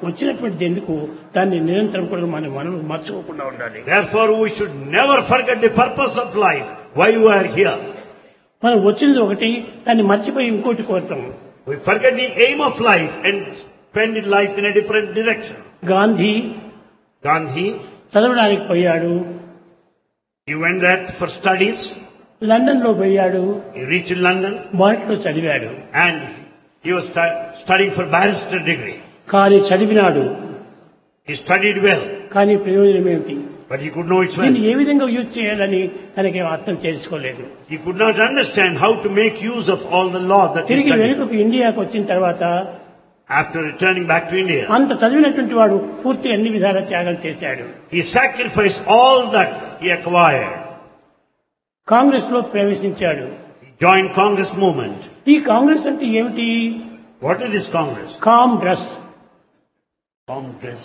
వచ్చినటువంటిది ఎందుకు దాన్ని నిరంతరం కూడా మనం మర్చిపోకుండా ఉండాలి. Therefore, we should never forget the purpose of life, why we are here. మనం వచ్చినది ఒకటి, దాన్ని మర్చిపోయి ఇంకోటి కోరుతాం. We forget the aim of life and spend life in a different direction. Gandhi, చదవడానికి పోయాడు, he went there for studies. London లో పోయాడు, He reached London బార్ట్లో చదివాడు. and he was studying for barrister degree. కానీ చదివినాడు, He studied well, కానీ ప్రయోజనం ఏమిటి? but he could know its దీన్ని value. ఏ విధంగా యూజ్ చేయాలని తనకి అర్థం చేసుకోలేదు. He could not understand how to make use of all the law that he తిరిగి studied. వెనుకకు ఇండియాకు వచ్చిన తర్వాత After returning back to India, అంత చదివినటువంటి వాడు పూర్తి అన్ని విధాల త్యాగం చేశాడు. he sacrificed all that he acquired. Congress లో ప్రవేశించాడు. He joined Congress movement. ఈ కాంగ్రెస్ అంటే ఏమిటి? What is this Congress? Com dress. Congress.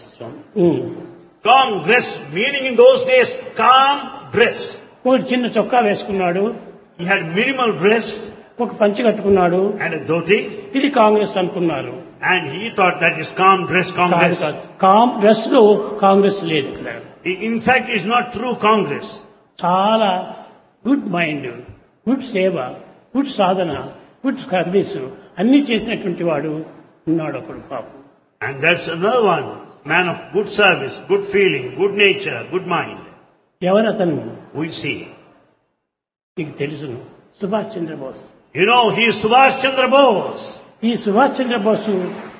Congress, meaning in those days, calm dress. ఒక చిన్న చొక్కా వేసుకున్నాడు, He had minimal dress ఒక పంచె కట్టుకున్నాడు, and a dhoti, ఇది కాంగ్రెస్ అనుకున్నారు. and he thought that is calm dress, Congress. Com dress లో కాంగ్రెస్ లేదు ఇక్కడ. In fact, it's not true Congress. చాలా గుడ్ మైండ్, గుడ్ సేవ, గుడ్ సాధన, గుడ్ సర్వీస్ అన్ని చేసినటువంటి వాడు ఉన్నాడు ఒకడు పాపం. And that's another one, man of good service, good feeling, good nature, good mind. ఎవరతను? We see. మీకు తెలుసును, Subhash Chandrabose. You know, he is Subhash Chandra Bose. ఈ సుభాష్ చంద్రబోసు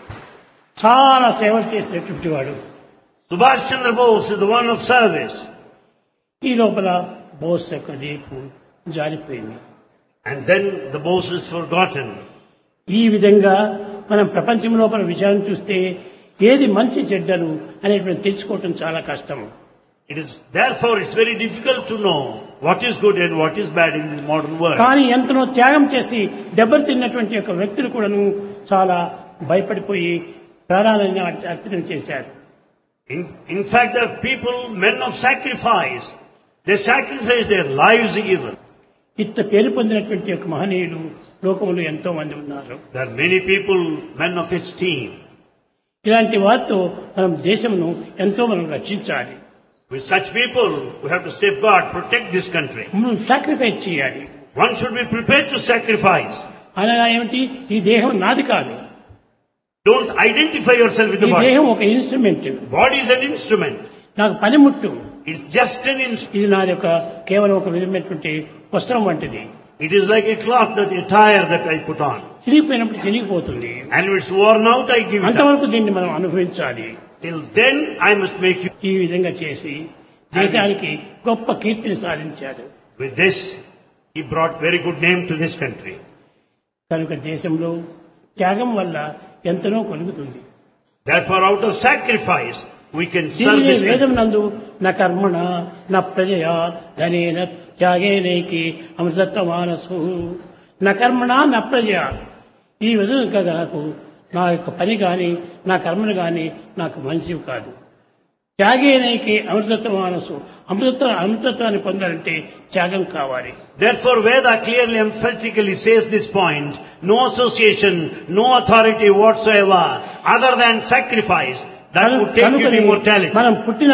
చాలా సేవలు చేసినటువంటి వాడు. Subhash Chandra Bose is the one of service. ఈ లోపల బోస్ యొక్క రేపు జారిపోయింది. And then the Bose is forgotten. ఈ విధంగా మనం ప్రపంచం లోపల విషయాన్ని చూస్తే ఏది మంచి చెడ్డలు అనేటువంటి తెలుసుకోవటం చాలా కష్టము. It is therefore it's very difficult to know what is good and what is bad in this modern world. కానీ ఎంతనో త్యాగం చేసి దెబ్బతిన్నటువంటి యొక్క వ్యక్తులు కూడాను చాలా భయపడిపోయి ప్రాణాలను అర్పితం చేశారు. In fact, there are people, men of sacrifice. They sacrifice their lives even. ఇంత పేరు పొందినటువంటి యొక్క మహనీయులు లోకంలో ఎంతో మంది ఉన్నారు. There are many people, men of esteem. ఇలాంటి వారితో మనం దేశంను ఎంతో మనం రక్షించాలి. With such people, we have to safeguard, protect this country. మనం సాక్రిఫైస్ చేయాలి. One should be prepared to sacrifice. అనగా ఏమిటి? ఈ దేహం నాది కాదు. Don't identify yourself with ఈ the body. దేహం ఒక instrument. Body is an instrument. నాకు పనిముట్టు. It's just an instrument. ఇది నాది యొక్క కేవలం ఒక విధమైనటువంటి వస్త్రం వంటిది. It is like a cloth, that attire that I put on. చిరిగిపోయినప్పుడు చిరిగిపోతుంది. And when it's worn out, I give it up. అంతవరకు దీన్ని మనం అనుభవించాలి. Till then, I must make you. ఈ విధంగా చేసి దేశానికి గొప్ప కీర్తిని సాధించాడు. With this, he brought very good name to this country. కనుక దేశంలో త్యాగం వల్ల ఎంతనో కలుగుతుంది. Therefore, out of sacrifice, we can serve దీనిని this country. వేదం నందు నా కర్మణ నా ప్రజయా ధనేన త్యాగేనేకి అమృతత్వ మానసు నా కర్మణ నా ప్రజయా. ఈ విధంగా నాకు నా యొక్క పని కానీ నా కర్మను కానీ నాకు మంచివి కాదు. త్యాగేనేకి అమృతత్వ మానసు, అమృతత్వాన్ని పొందాలంటే త్యాగం కావాలి. Therefore, Veda clearly emphatically says this point: no association, no authority whatsoever, other than sacrifice, that would take you to immortality. మనం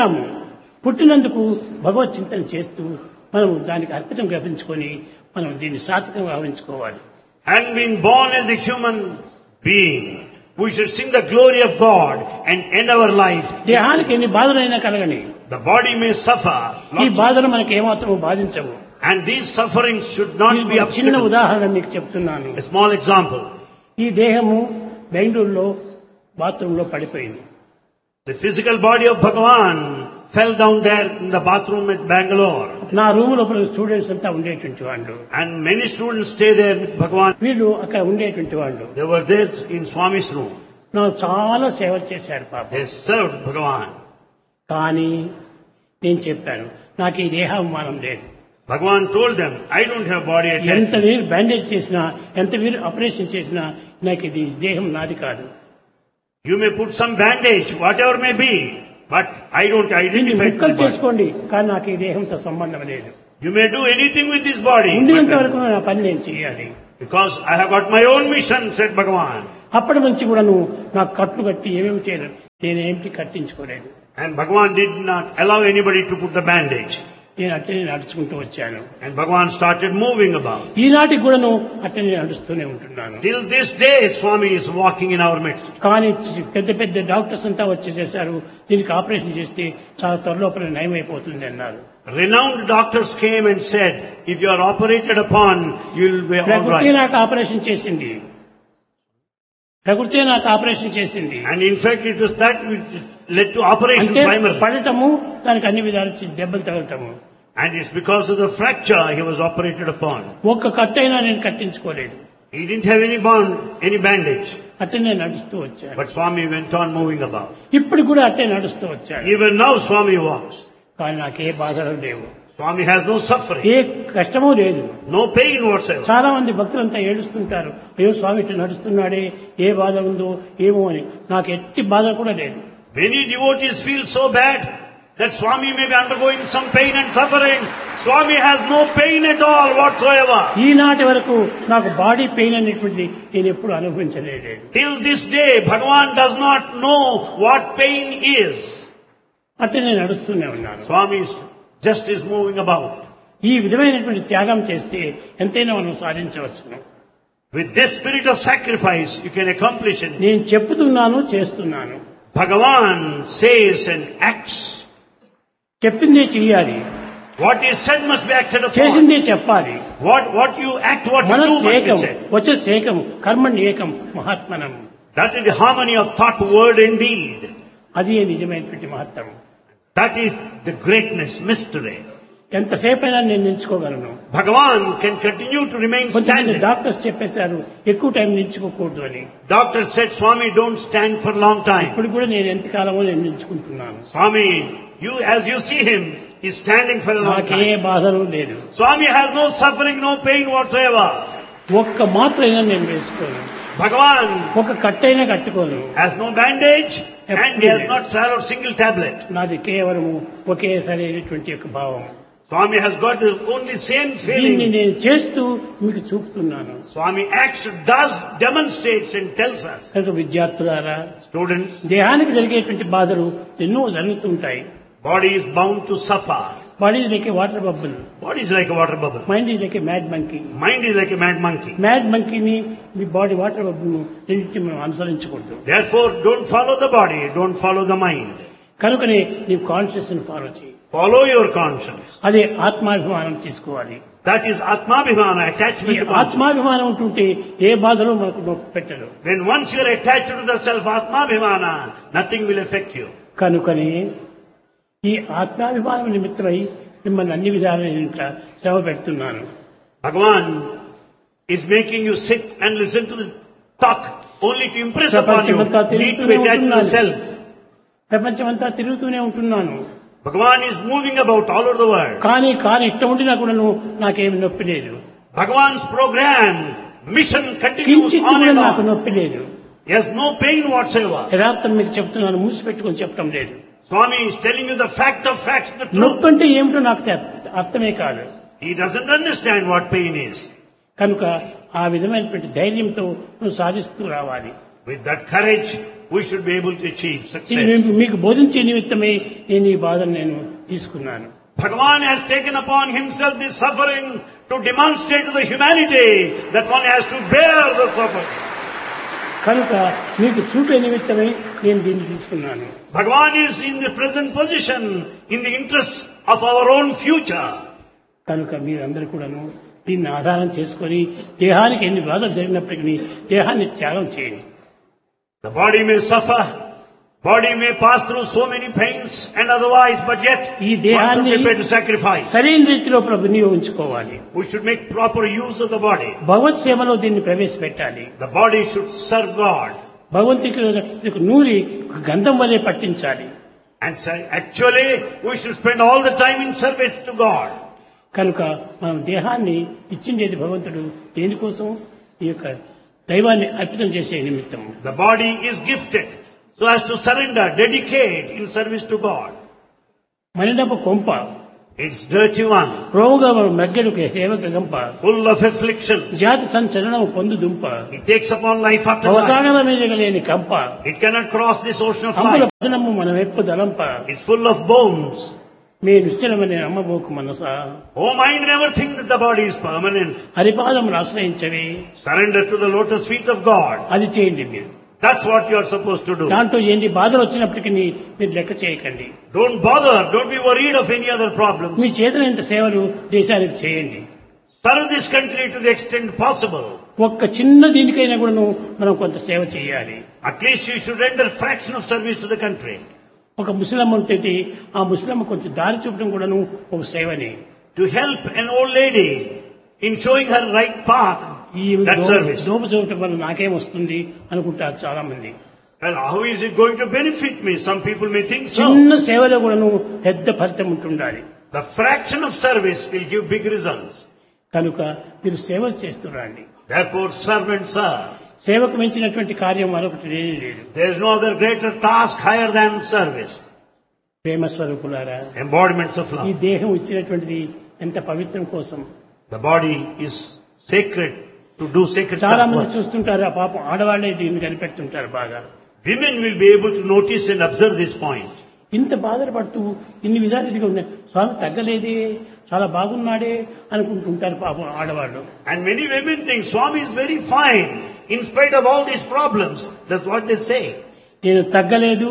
పుట్టినందుకు భగవత్ చింతన చేస్తూ మనం దానికి అర్పితం గ్రహించుకొని మనం దీన్ని సార్థకంగా భావించుకోవాలి. And being born as a human being, we should sing the glory of God and end our life. దేహానికి ఎన్ని బాధలైనా కలగని, The body may suffer, ఈ బాధలు మనకి ఏమాత్రం బాధించవు. and these sufferings should not be చిన్న obstacles. ఉదాహరణ మీకు చెప్తున్నాను. A small example: ఈ దేహము బెంగళూరులో బాత్రూమ్ లో పడిపోయింది. the physical body of Bhagavan fell down there in the bathroom at Bangalore, నా రూమ్ లోపల స్టూడెంట్స్ అంతా ఉండేటువంటి వాళ్ళు, and many students stay there with Bhagavan. వీళ్ళు అక్కడ ఉండేటువంటి వాళ్ళు They were there in Swami's room. నాకు చాలా సేవలు చేశారు పాప. They served Bhagavan. కానీ నేను చెప్పాను, నాకు ఈ దేహాభిమానం లేదు. Bhagavan told them, I don't have body ఎంత attachment. వీరు బ్యాండేజ్ చేసినా, ఎంత వీరు ఆపరేషన్ చేసినా నాకు ఇది దేహం నాది కాదు. You may put some bandage, whatever may be, but I don't దీన్ని identify with ముక్కలు the body. చేసుకోండి, కానీ నాకు ఈ దేహంతో సంబంధం లేదు. You may do anything with this body, ఉండినంత but వరకు నా పని నేను చేయాలి. because I have got my own mission, said Bhagavan. అప్పటి నుంచి కూడా నాకు కట్లు కట్టి ఏమేమి చేయలేదు. నేనేమిటి కట్టించుకోలేదు. And Bhagavan did not allow anybody to put the bandage. నేను అట్లనే నడుచుకుంటూ వచ్చాను. And Bhagavan started moving about. ఈనాటికి కూడాను అట్లనే నడుస్తూనే ఉంటున్నాను. Till this day, Swami is walking in our midst. కానీ పెద్ద పెద్ద డాక్టర్స్ అంతా వచ్చేసేసారు, దీనికి ఆపరేషన్ చేస్తే చాలా త్వరలోపల నయమైపోతుంది అన్నారు. Renowned doctors came and said, if you are operated upon, you will be all ప్రకృతి right. నాకు ఆపరేషన్ చేసింది. ప్రకృతి నాకు ఆపరేషన్ చేసింది. And in fact, it was that which led to operation అంటే primarily. పడటము, దానికి అన్ని విధాలు దెబ్బలు తగలటము. And it's because of the fracture he was operated upon. ఒక్క కట్టైనా నేను కట్టించుకోలేదు. He didn't have any bond, any bandage. అట్లనే నడుస్తూ వచ్చాను. But Swami went on moving about. ఇప్పుడు కూడా అట్లే నడుస్తూ వచ్చాను. Even now Swami walks. కానీ నాకే బాధలు లేవు, Swami has no suffering, ఏ కష్టమూ లేదు. no pain whatsoever. చాలా మంది భక్తులంతా ఏడుస్తుంటారు, అయ్యో స్వామి ఇట్లా నడుస్తున్నాడే, ఏ బాధ ఉందో ఏమో అని. నాకు ఎట్టి బాధ కూడా లేదు. Many devotees feel so bad that Swami may be undergoing some pain and suffering. Swami has no pain at all whatsoever. ఈనాటి వరకు నాకు బాడీ పెయిన్ అనేటువంటిది నేను ఎప్పుడు అనుభవించలేదు. Till this day, Bhagavan does not know what pain is. అట్లా నేను నడుస్తూనే ఉన్నాను. Swami just is moving about. ఈ విధమైనటువంటి త్యాగం చేస్తే ఎంతైనా మనం సాధించవచ్చును. With this spirit of sacrifice, you can accomplish it. నేను చెప్తున్నాను, చేస్తున్నాను. Bhagavan says and acts. చెప్పిందే చెయ్యాలి, What is said must be acted upon. చేసిందే చెప్పాలి. What you act, what you do మనస్సు must be ఏకం, said. వచ్చే ఏకం, కర్మణ్య ఏకం, మహాత్మనం. That is the harmony of thought, word and deed. అది నిజమైనటువంటి మహత్వం. That is the greatness, mystery. ఎంతసేపైనా నేను నిల్చుకోగలను. Bhagavan can continue to remain కొంతమంది standing. డాక్టర్స్ చెప్పేశారు ఎక్కువ టైం నిల్చుకోకూడదు అని. Doctor said, Swami, don't stand for a long time. ఇప్పుడు కూడా నేను ఎంతకాలమో నేను నిల్చుకుంటున్నాను. Swami, as you see him, is standing for a long నాకే time. బాధలు లేదు. Swami has no suffering, no pain whatsoever. ఒక్క మాత్రైనా నేను వేసుకోను, Bhagavan ఒక కట్టైనా కట్టుకోను. has no bandage and he has not swallowed single tablet. నాది కేవలము ఒకే సరైనటువంటి యొక్క భావం. Swami has got the only same దీన్ని feeling. నేను చేస్తూ మీకు చూపుతున్నాను. Swami acts, does, demonstrates and tells us. కనుక విద్యార్థులారా, Students, దేహానికి జరిగేటువంటి బాధలు ఎన్నో జరుగుతుంటాయి. body is bound to suffer. Body is like A water bubble, Body is like a water bubble. Mind is like A mad monkey. Mind is like a mad monkey. Mad మంకీని, me body water bubble రెండింటిని మనం అనుసరించకూడదు. Therefore, don't follow the body, don't follow the mind. కనుకనే నీవు conscious ని follow చేయి. Follow your conscience. అదే ఆత్మాభిమానం తీసుకోవాలి. That is Atmabhimana, ఈ attachment to conscience. ఆత్మాభిమానం ఉంటుంటే ఏ బాధలు మనకు నొప్పి పెట్టరు. When once you are attached to the self Atmabhimana, nothing will affect you. కనుకనే ఈ ఆత్మాభిమానం నిమిత్తమై మిమ్మల్ని అన్ని విధాలైన శ్రమ పెడుతున్నాను. Bhagavan is making you sit and listen to the talk only to impress upon you. Need to be attached to the self. ప్రపంచమంతా తిరుగుతూనే ఉంటున్నాను. Bhagavan is moving about all over the world. కానీ ఇట్ట ఉండినా కూడా నాకేమి నొప్పి లేదు. Bhagavan's program, mission continues కించిత్ on కూడా and నాకు on. నొప్పి లేదు. He has no pain whatsoever. యథార్థం మీకు చెప్తున్నాను, మూసిపెట్టుకొని చెప్పడం లేదు. Swami is telling you the fact of facts, the truth. నొప్పి అంటే ఏమిటో నాకు అర్థమే కాదు. He doesn't understand what pain is. కనుక ఆ విధమైనటువంటి ధైర్యంతో నువ్వు సాధిస్తూ రావాలి. With that courage, we should be able to achieve ఇది success. మీకు బోధించే నిమిత్తమే నేను ఈ బాధను నేను తీసుకున్నాను. Bhagavan has taken upon himself this suffering to demonstrate to the humanity that one has to bear the suffering. కనుక మీకు చూపే నిమిత్తమై నేను దీన్ని తీసుకున్నాను. Bhagavan is in the present position in the interest of our own future. కనుక మీరందరూ కూడాను దీన్ని ఆధారం చేసుకొని దేహానికి ఎన్ని బాధలు జరిగినప్పటికీ దేహాన్ని త్యాగం చేయండి. The body may suffer, body may pass through so many pains and otherwise, but yet ఈ one should దేహాన్ని prepare to sacrifice. సరైన రీతిలో వినియోగించుకోవాలి. We should make proper use of the body. భగవత్ సేవలో దీన్ని ప్రవేశపెట్టాలి. The body should serve God. భగవంతుడికి నూరి గంధం వలె పట్టించాలి. And so actually, we should spend all the time in service to God. కనుక మనం దేహాన్ని ఇచ్చిండేది భగవంతుడు దేనికోసం? ఈ యొక్క దైవాన్ని అర్పితం చేసే నిమిత్తం. The body is gifted so as to surrender, dedicate in service to God. మనినప్ప కొంప It's dirty one, రోగ మెగ్గడుకు సేవక గంప full of affliction. జాతి సంచలనం పొందు దుంప It takes upon life after life. అవసానల మీద లేని కంప It cannot cross this ocean of అంబుల life. పదనము మనం ఎప్పు దలంప It's full of bones. మీ నిశ్చలమనే అమ్మబోకు మనస Oh, mind, never think that the body is permanent. హరిపాదమును ఆశ్రయించవి Surrender to the lotus feet of God. అది చేయండి మీరు That's what you are supposed to do. దాంట్లో ఎన్ని బాధలు వచ్చినప్పటికీ మీరు లెక్క చేయకండి. Don't bother. Don't be worried of any other problems. మీ చేతనంత సేవలు దేశానికి చేయండి. Serve this country to the extent possible. ఒక్క చిన్న దీనికైనా కూడా మనం కొంత సేవ చేయాలి. At least you should render fraction of service to the country. ఒక ముస్లిం ఉంటే ఆ ముస్లిం కొంచెం దారి చూపడం కూడాను ఒక సేవని. To help an old lady in showing her right path, ఈ that service. దోప చూపటం వల్ల నాకేం వస్తుంది అనుకుంటారు చాలా మంది. Well, how is it going to benefit me? Some people may think so. చిన్న సేవలో కూడాను పెద్ద ఫలితం ఉంటుండాలి. The fraction of service will give big results. కనుక మీరు సేవలు చేస్తురండి. Therefore, serve and serve. సేవకు మించినటువంటి కార్యం మరొకటి లేదు. There is no other greater task higher than service. ప్రేమ స్వరూపులారా, Embodiments of ఈ love. దేహం ఇచ్చినటువంటిది ఎంత పవిత్రం కోసం. The body is sacred to do sacred చాలా stuff. మంది చూస్తుంటారు, ఆ పాపం ఆడవాళ్లే దీన్ని కనిపెడుతుంటారు బాగా. Women will be able to notice and observe this point. ఇంత బాధపడుతూ ఇన్ని విధాలు ఇదిగా ఉన్నాయి, స్వామి తగ్గలేదే, చాలా బాగున్నాడే అనుకుంటుంటారు పాపం ఆడవాళ్ళు. And many women think Swami is very fine in spite of all these problems. That's what they say. నేను తగ్గలేదు,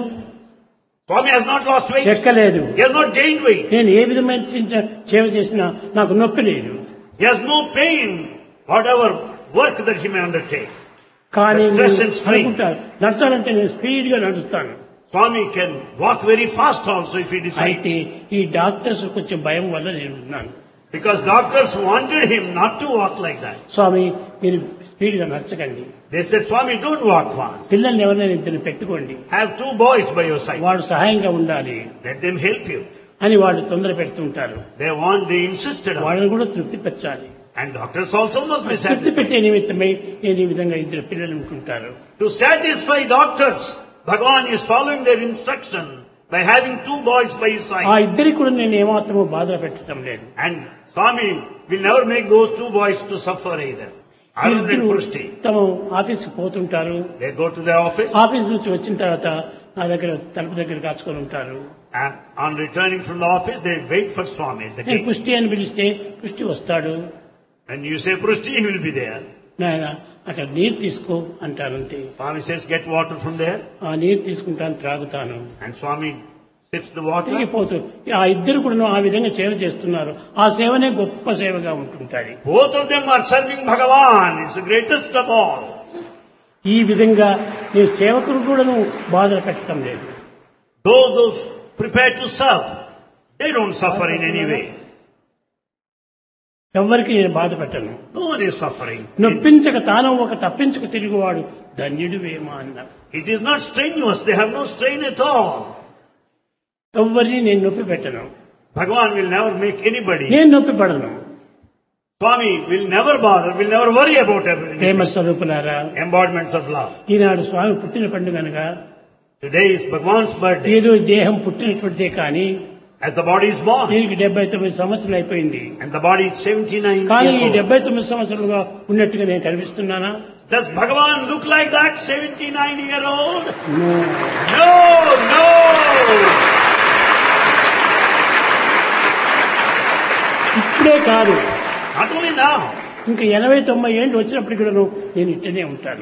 Swami has not lost weight. ఎక్కలేదు, He has not gained weight. నేను ఏ విధమైన సేవ చేసినా నాకు నొప్పి లేదు. He has no pain, whatever work that he may undertake. కానీ The stress and strain. అనుకుంటారు నడచాలంటే నేను స్పీడ్ గా నడుస్తాను. Swami can walk very fast also if he అయితే decides. ఈ డాక్టర్స్ కొంచెం భయం వల్ల నేను ఉన్నాను. Because doctors wanted him not to walk like that. స్వామి మీరు స్పీడ్ గా నడచకండి, They said, Swami, don't walk fast. పిల్లల్ని ఎవరైనా ఇద్దరు పెట్టుకోండి, Have 2 boys by your side. వాడు సహాయంగా ఉండాలి Let them help you. అని వాళ్ళు తొందర పెడుతుంటారు. They insisted on it. వాళ్ళని కూడా తృప్తి పెట్టాలి. And doctors also must be తృప్తి satisfied. పెట్టే నిమిత్తమై నేను ఈ విధంగా ఇద్దరు పిల్లలు ఉంటుంటారు. To satisfy doctors, Bhagavan is following their instruction by having 2 boys by his ఆ side. ఇద్దరికి కూడా నేను ఏమాత్రమూ బాధ పెట్టడం లేదు. And Swami will never make those 2 boys to suffer either. Arun and వీరిద్దరూ Purushti. తమ ఆఫీస్కి పోతుంటారు. They go to their office. Office నుంచి వచ్చిన తర్వాత నా దగ్గర తలుపు దగ్గర కాచుకొని ఉంటారు. And on returning from the office, they wait for Swami at the నేను gate. పుష్టి అని పిలిస్తే పుష్టి వస్తాడు. When you say Purushti, he will be there. నాయన అక్కడ నీరు తీసుకో అంటాను అంతే. Swami says, get water from there. ఆ నీరు తీసుకుంటాను, త్రాగుతాను, And Swami sips the water. తిరిగిపోతూ. ఆ ఇద్దరు కూడా ఆ విధంగా సేవ చేస్తున్నారు. ఆ సేవనే గొప్ప సేవగా ఉంటుంటారు. Both of them are serving Bhagavan. It's the greatest of all. ఈ విధంగా నేను సేవకులు కూడా బాధలు పెట్టడం లేదు. Those prepared to serve, they don't suffer in any way. ఎవరికి నేను బాధ పెట్టను. No one is suffering. నొప్పించక తాను ఒక తప్పించుకు తిరుగువాడు ధన్యుడు వేమా అన్నారు. It is not strenuous. They have no strain at all. ఎవరిని నేను నొప్పి పెట్టను, Bhagavan will never make anybody. నేను నొప్పి పడను. Swami will never bother, will never worry about Prema everything. స్వరూపులారా, Embodiments of love. ఈనాడు స్వామి పుట్టిన పండుగనగా Today is Bhagavan's birthday. ఏదో దేహం పుట్టినటువంటిదే కానీ As the body is born. దీనికి 79 సంవత్సరాలు అయిపోయింది. And the body is 79 కానీ ఈ years old. 79 సంవత్సరాలుగా ఉన్నట్టుగా నేను కనిపిస్తున్నానా? Does Bhagavan look like that 79-year-old? No. No, no. ఇప్పుడే కాదు, Not only now. ఇంకా 80-90 ఏళ్ళు వచ్చినప్పటికి కూడా నేను ఇట్టనే ఉంటాను.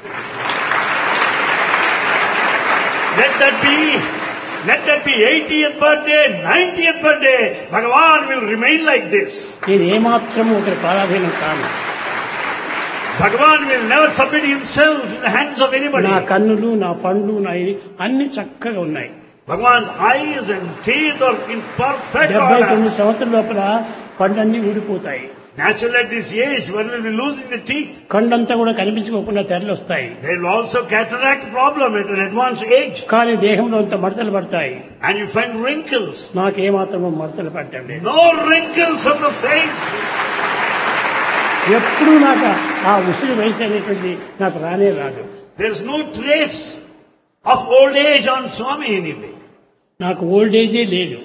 Let that be 80th birthday, 90th birthday. Bhagavan will remain like this. నేను ఏమాత్రము ఒకరి పారాధీనం కాను. Bhagavan will never submit himself in the hands of anybody. నా కన్నులు, నా పండ్లు, నా ఇది అన్ని చక్కగా ఉన్నాయి. Bhagavan's eyes and teeth are in perfect 79 order. సంవత్సరాల లోపల పండ్లన్నీ ఊడిపోతాయి. Naturally at this age, one will be losing the teeth. కండంతా కూడా కనిపించుకోకుండా తెరలు వస్తాయి. There will also cataract problem at an advanced age. కానీ దేహంలో అంత మడతలు పడతాయి. And you find wrinkles. నాకేమాత్రమో మడతలు పడటం లేదు. No wrinkles on the face. ఎప్పుడూ నాకు ఆ ఉసిరి వయసు అనేటువంటి నాకు రానే రాదు. There is no trace of old age on Swami anyway. నాకు ఓల్డ్ ఏజే లేదు.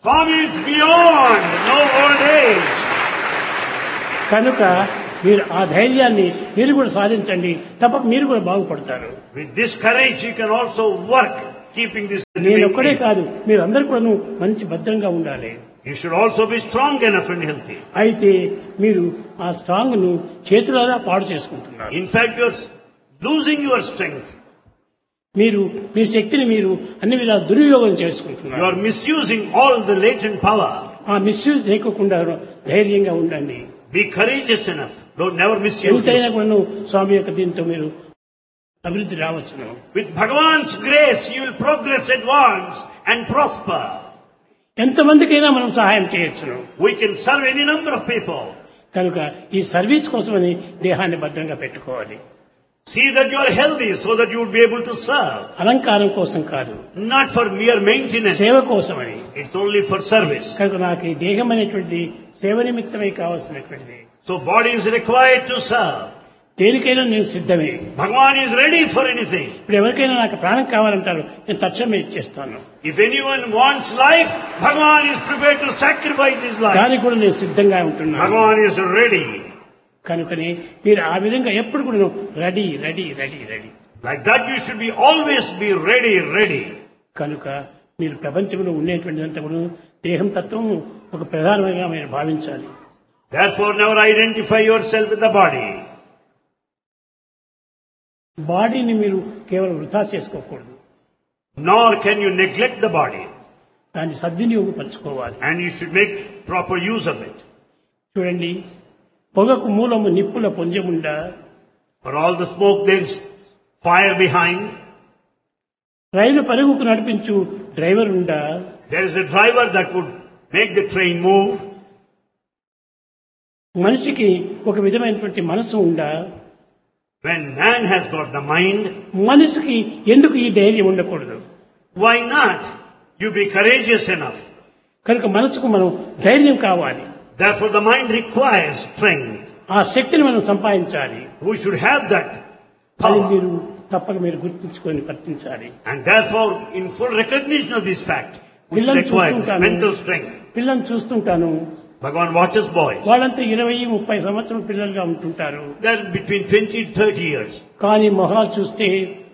Swami is beyond, no old age. కనుక మీరు ఆ ధైర్యాన్ని మీరు కూడా సాధించండి, తప్పక మీరు కూడా బాగుపడతారు. With this courage you can also work, keeping this. నేను ఒక్కడే కాదు, మీరు అందరూ కూడా మంచి భద్రంగా ఉండాలి. You should also be strong enough and healthy. అయితే మీరు ఆ స్ట్రాంగ్ ను చేతులారా పాడు చేసుకుంటున్నారు. In fact, you're losing your strength. మీరు మీ శక్తిని మీరు అన్ని విధాల దుర్వినియోగం You చేసుకుంటున్నారు. are misusing all the latent power. ఆ మిస్యూజ్ చేయకుండా ధైర్యంగా ఉండండి. Be courageous enough. Don't never misuse ఎంతైనా it. కూడా స్వామి యొక్క దీంతో మీరు అభివృద్ధి రావచ్చును. With Bhagavan's grace, you will progress, advance and prosper. ఎంతమందికైనా మనం సహాయం చేయొచ్చును. We can serve any number of people. కనుక ఈ సర్వీస్ కోసమని దేహాన్ని భద్రంగా పెట్టుకోవాలి. See that you are healthy so that you would be able to serve. అలంకారం కోసం కాదు, Not for mere maintenance. సేవ కోసమని. It's only for service. కనుక నాకు ఈ దేహం అనేటువంటిది సేవ నిమిత్తమై కావాల్సినటువంటిది. So body is required to serve. దేనికైనా నేను సిద్ధమే. Bhagavan is ready for anything. ఇప్పుడు ఎవరికైనా నాకు ప్రాణం కావాలంటారు, నేను తక్షణమే ఇచ్చేస్తాను. If anyone wants life, Bhagavan is prepared to sacrifice his life. దానికి కూడా నేను సిద్ధంగా ఉంటున్నాను. Bhagavan is ready. కనుకనే మీరు ఆ విధంగా ఎప్పుడు కూడా ready ready ready ready. Like that you should be always be ready, ready. కనుక మీరు ప్రపంచంలో ఉండేటువంటిదంతా కూడా దేహం తత్వం ఒక ప్రధానంగా మీరు భావించాలి. Therefore never identify yourself with the body. బాడీని మీరు కేవలం వృధా చేసుకోకూడదు, Nor can you neglect the body. దాన్ని సద్వినియోగపరచుకోవాలి. And you should make proper use of it. చూడండి, పొగకు మూలము నిప్పుల పొంజముండా, For all the smoke there is fire behind. రైలు పరుగుకు నడిపించు డ్రైవర్ ఉండా, There is a driver that would make the train move. మనిషికి ఒక విధమైనటువంటి మనసు ఉండా, When man has got the mind, మనిషికి ఎందుకు ఈ ధైర్యం ఉండకూడదు? why not? You be courageous enough. కనుక మనసుకు మనం ధైర్యం కావాలి. Therefore the mind requires strength. ఆ శక్తిని మనం సంపాదించాలి. We should have that అది power. మీరు తప్పక మీరు గుర్తుంచుకొని వర్తించాలి. And therefore, in full recognition of this fact, we should పిల్లల్ని acquire this చూస్తుంటాను, mental strength. పిల్లల్ని చూస్తుంటాను, Bhagavan watches boys. వాళ్ళంతా 20-30 సంవత్సరం పిల్లలుగా ఉంటుంటారు. They're between 20 to 30 years. కానీ మొహాలు చూస్తే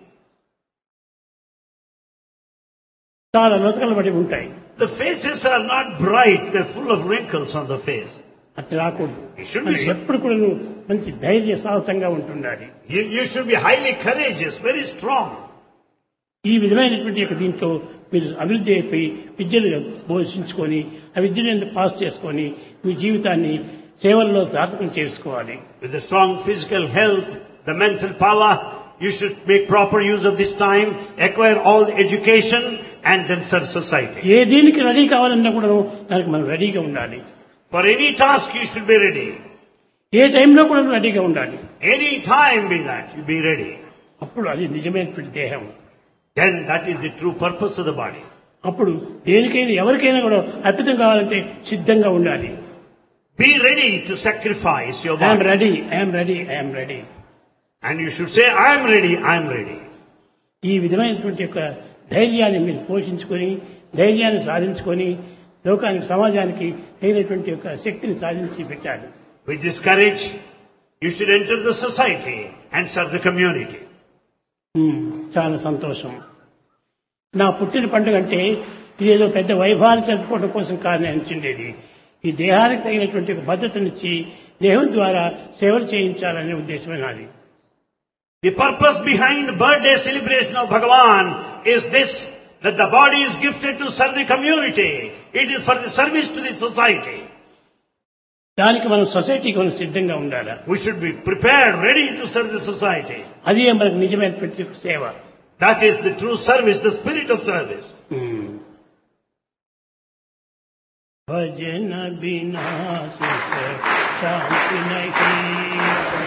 చాలా లతకలు పడి ఉంటాయి. The faces are not bright, they're full of wrinkles on the face. అట్లా రాకూడదు. It should be మనం so. ఎప్పుడు కూడా మంచి ధైర్య సాహసంగా ఉంటుండాలి. You should be highly courageous, very strong. ఈ విధమైనటువంటి యొక్క దీంట్లో మీరు అభివృద్ధి అయిపోయి విద్యను బోధించుకొని ఆ విద్యను పాస్ చేసుకొని మీ జీవితాన్ని సేవల్లో సార్థకం చేసుకోవాలి. With the strong physical health, the mental power, you should make proper use of this time, acquire all the education and then serve society. ఏ దీనికి రెడీ కావాలన్నా కూడా దానికి మనం రెడీగా ఉండాలి. For any task you should be ready. ఏ టైంలో కూడా రెడీగా ఉండాలి. Any time be that, you be ready. అప్పుడు అది నిజమైనటువంటి దేహం. Then that is the true purpose of the body. అప్పుడు దేనికైనా ఎవరికైనా కూడా అర్పితం కావాలంటే సిద్ధంగా ఉండాలి. Be ready to sacrifice your I'm body. Ready, I'm ready, I'm ready. And you should say, I am ready, I am ready. ఈ విధమైనటువంటి యొక్క ధైర్యాన్ని మీరు పోషించుకొని ధైర్యాన్ని సాధించుకొని లోకానికి సమాజానికి తగినటువంటి యొక్క శక్తిని సాధించి పెట్టాలి. With this courage, you should enter the society and serve the community. చాలా సంతోషం. నా పుట్టిన పండుగ అంటే ఇదేదో పెద్ద వైభవాన్ని జరుపుకోవడం కోసం కాదని అనిపించేది. ఈ దేహానికి తగినటువంటి ఒక భద్రతనిచ్చి దేహం ద్వారా సేవలు చేయించాలనే ఉద్దేశమే నాది. The purpose behind birthday celebration of Bhagavan is this, that the body is gifted to serve the community. It is for the service to the society. దానికి మనం సొసైటీకి మనం సిద్ధంగా ఉండాలి. We should be prepared, ready to serve the society. అది మనకు నిజమైనటువంటి సేవ. That is the true service, the spirit of service. భజన బినా సుఖ శాంతి నహీ.